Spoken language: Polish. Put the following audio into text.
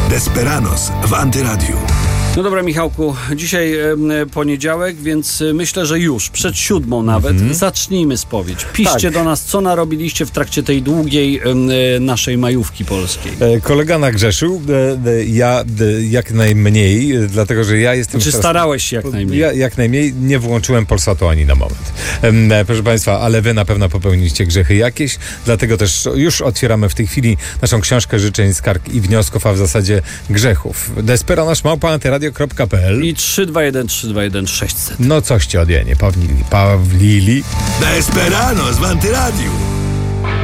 Desperanos w Antyradiu. No dobra, Michałku, dzisiaj poniedziałek, więc myślę, że już przed 7 nawet zacznijmy spowiedź. Piszcie do nas, co narobiliście w trakcie tej długiej naszej majówki polskiej. Kolega nagrzeszył, ja jak najmniej, dlatego że ja jestem... Czy starałeś się jak najmniej? Ja jak najmniej nie włączyłem Polsatu ani na moment. Proszę Państwa, ale wy na pewno popełniliście grzechy jakieś, dlatego też już otwieramy w tej chwili naszą książkę życzeń, skarg i wniosków, a w zasadzie grzechów. Desperanos@antyradio.pl I 321 600. No coście od Janie Pawlili. Desperanos w Antyradiu.